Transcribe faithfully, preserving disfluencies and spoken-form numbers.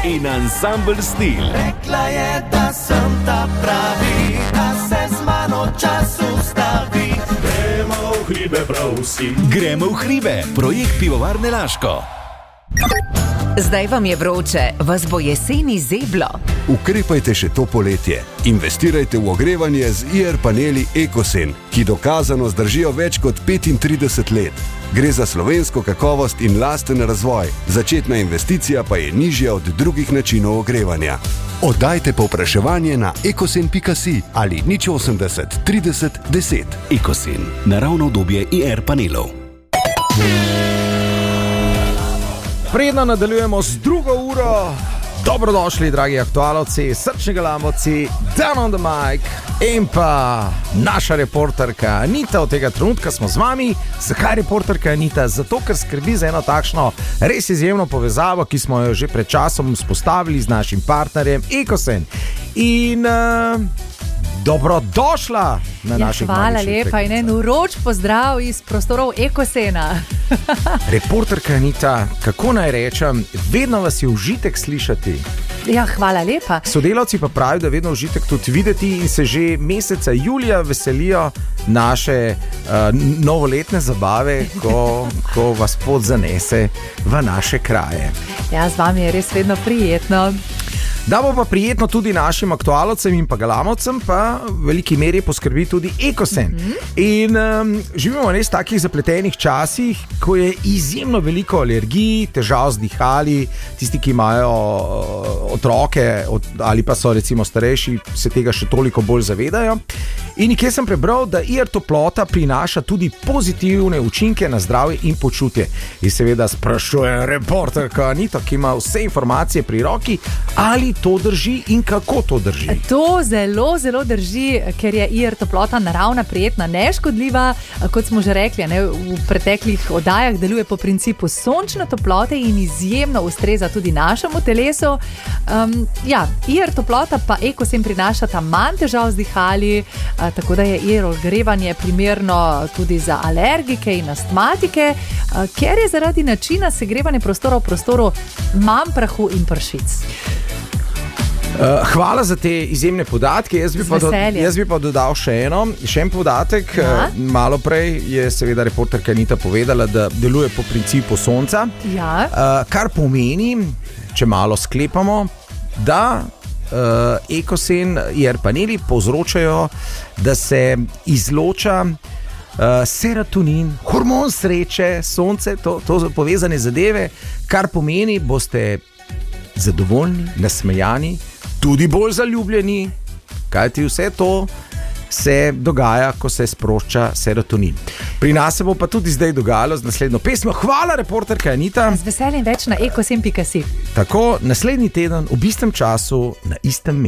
in ansambl Stil. Rekla je, da sem ta pravi, da se z mano čas ustavi. Gremo v hribe prav vsi. Gremo v hribe, projekt Pivovarne Laško. Zdaj vam je vroče, vas bo jeseni zeblo. Ukrepajte še to poletje. Investirajte v ogrevanje z I R paneli Ekosen, ki dokazano zdržijo več kot petintrideset let. Gre za slovensko kakovost in lasten razvoj. Začetna investicija pa je nižja od drugih načinov ogrevanja. Oddajte povpraševanje na ekosen pika si ali nič osemdeset trideset deset. Ekosen, naravno obdobje I R panelov. Predno nadaljujemo z drugo uro. Dobrodošli, dragi aktualovci, srčni galamovci, down on the mic in pa naša reporterka Anita. Od tega trenutka smo z vami. Zakaj reporterka Anita? Zato, ker skrbi za eno takšno res izjemno povezavo, ki smo jo že pred časom spostavili z našim partnerjem Ekosen. In uh, dobrodošla na ja, naših hvala lepa in en uroč pozdrav iz prostorov Ekosena. Reporterka Anita, kako naj rečem, vedno vas je užitek slišati. Ja, hvala lepa. Sodelavci pa pravijo, da je vedno užitek tudi videti in se že meseca julija veselijo naše uh, novoletne zabave, ko, ko vas pot zanese v naše kraje. Ja, z vami je res vedno prijetno. Da bo pa prijetno tudi našim aktualovcem in pa galamovcem, pa v veliki meri poskrbi tudi Ekosen. Mm-hmm. In um, živimo v res takih zapletenih časih, ko je izjemno veliko alergij, težav z dihali, tisti, ki imajo uh, otroke od, ali pa so recimo starejši, se tega še toliko bolj zavedajo. In nekje sem prebral, da I R toplota prinaša tudi pozitivne učinke na zdravje in počutje. In seveda sprašujem reporterka Anita, ki ima vse informacije pri roki, ali to drži in kako to drži. To zelo, zelo drži, ker je I R toplota naravna, prijetna, neškodljiva. Kot smo že rekli, ne, v preteklih oddajah deluje po principu sončne toplote in izjemno ustreza tudi našemu telesu. Um, ja, I R toplota pa Ekosen prinašata manj težav z dihali, tako da je I R ogrevanje primerno tudi za alergike in astmatike, ker je zaradi načina segrevanja prostora v prostoru manj prahu in pršic. Hvala za te izjemne podatke. Jaz bi, pa do, jaz bi pa dodal še eno, še en podatek. Ja. Malo prej je seveda reporterka Anita povedala, da deluje po principu sonca, ja. Kar pomeni, če malo sklepamo, da Uh, Ekosen I R paneli povzročajo, da se izloča uh, serotonin, hormon sreče, sonce, to, to povezane zadeve, kar pomeni, boste zadovoljni, nasmejani, tudi bolj zaljubljeni, kajti vse to se dogaja, ko se sprošča serotonin. Pri nas se bo pa tudi zdaj dogajalo z naslednjo pesmo. Hvala, reporterka Anita. Z veseljem več na ekosen pika si. Tako, naslednji teden ob istem času na istem mestu.